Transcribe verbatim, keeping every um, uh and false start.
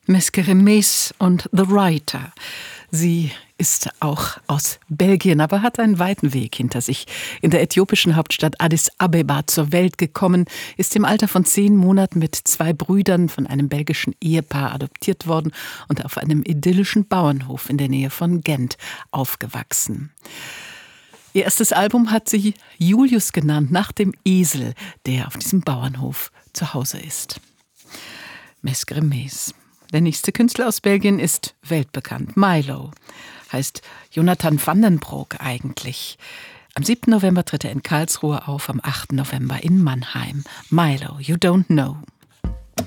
Mesqueremes und The Writer. Sie ist auch aus Belgien, aber hat einen weiten Weg hinter sich. In der äthiopischen Hauptstadt Addis Abeba zur Welt gekommen, ist im Alter von zehn Monaten mit zwei Brüdern von einem belgischen Ehepaar adoptiert worden und auf einem idyllischen Bauernhof in der Nähe von Gent aufgewachsen. Ihr erstes Album hat sie Julius genannt, nach dem Esel, der auf diesem Bauernhof zu Hause ist. Mesqueremes. Der nächste Künstler aus Belgien ist weltbekannt. Milo heißt Jonathan van den Broek eigentlich. Am siebten November tritt er in Karlsruhe auf, am achten November in Mannheim. Milo, You Don't Know.